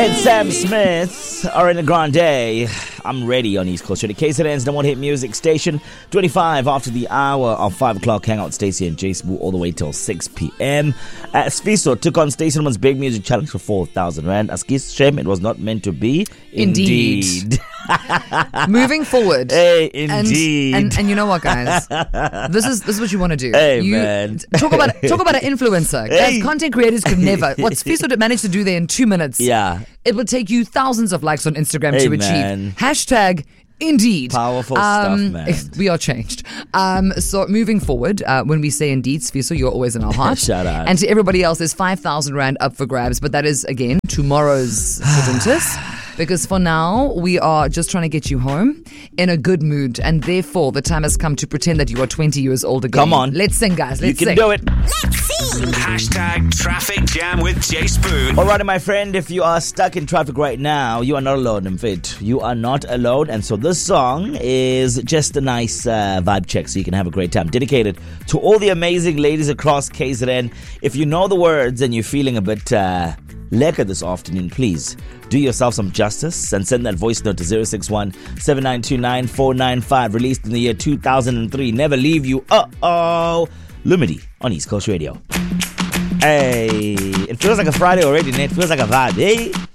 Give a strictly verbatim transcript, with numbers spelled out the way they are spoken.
It's Sam Smith, Ariana Grande. I'm ready on East Coast Radio. K Z N's number one hit music station. twenty-five after the hour of five o'clock. Hang out Stacey and Jace Boo all the way till six p.m. Uh, Sfiso took on Stacey Norman's Big Music Challenge for four thousand Rand. Askis, shame it was not meant to be. Indeed. Indeed. Moving forward. Hey, indeed. And, and and you know what, guys? This is this is what you want to do. Hey, you, man. Talk about talk about an influencer. Hey. Guys, content creators could never. What Sfiso managed to do there in two minutes. Yeah. It will take you thousands of likes on Instagram Hey, to achieve. man. Hashtag Indeed. Powerful stuff, man. We are changed. Um, so moving forward, uh, when we say Indeed, Sfiso, you're always in our heart. Shout out. And to everybody else, there's five thousand Rand up for grabs. But that is, again, tomorrow's Sidentis. Because for now, we are just trying to get you home in a good mood. And therefore, the time has come to pretend that you are twenty years old again. Come on. Let's sing, guys. Let's you can sing. do it. Let's see. Hashtag Traffic Jam with Jace Boo. Alrighty, my friend, if you are stuck in traffic right now, you are not alone, in fact. You are not alone. And so this song is just a nice uh, vibe check so you can have a great time. Dedicated to all the amazing ladies across K Z N. If you know the words and you're feeling a bit uh, lekker this afternoon, please do yourself some justice and send that voice note to zero six one, seven nine two nine, four nine five. Released in the year two thousand three. Never Leave You. Uh-oh. Lumity on East Coast Radio. Hey, it feels like a Friday already, Nate. It feels like a vibe, hey?